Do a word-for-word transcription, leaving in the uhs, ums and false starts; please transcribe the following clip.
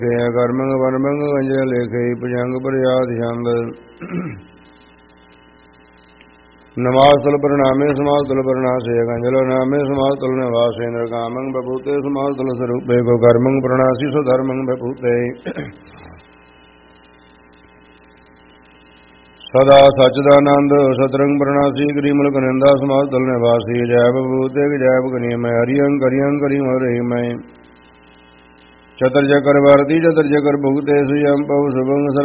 ਕਰਮੰਗ ਵਰਮੰਗ ਵੰਜੇ ਲੇਖੇ ਭੁਜੰਗ ਪ੍ਰਿਆਦ ਛੰਦ ਨਮਾਜ਼ ਤੁਲ ਪ੍ਰਣਾਮੇ ਸਮਾਜ ਤੁਲ ਪ੍ਰਣਾਸੇ ਗੰਜਲ ਨਾਮੇ ਸਮਾਜ ਤੁਲ ਨਿਵਾਸੇ ਨਿਰਕਾਮੰ ਬਭੂਤੇ ਸਮਾਜ ਤੁਲ ਸਰੂਪੇ ਕੋ ਕਰਮੰ ਪ੍ਰਣਾਸੀ ਸੋ ਧਰਮੰ ਬਭੂਤੇ ਸਦਾ ਸਚਦਾਨੰਦ ਸਤਰੰਗ ਪ੍ਰਣਾਸੀ ਗਰੀਮਲ ਕਨੰਦਾ ਸਮਾਜ ਤੁਲ ਨਿਵਾਸੀ ਜੈ ਬਭੂਤੇ ਜੈ ਬਗਨੀ ਮੈਂ ਹਰਿਅੰ ਕਰਿਅੰ ਕਰੀ ਮਰੇ ਮੈਂ ਚਤਰ ਜਕਰ ਵਰਤੀ ਚਤਰ ਜਕਰ ਭੁਗਤੇ ਸੁਯੰ ਪਉ ਸੁਭੰ